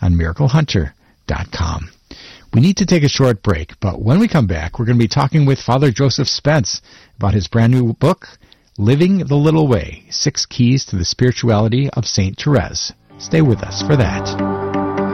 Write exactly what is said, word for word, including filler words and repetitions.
on miracle hunter dot com. We need to take a short break, but when we come back, we're going to be talking with Father Joseph Spence about his brand new book, Living the Little Way, Six Keys to the Spirituality of Saint Therese. Stay with us for that.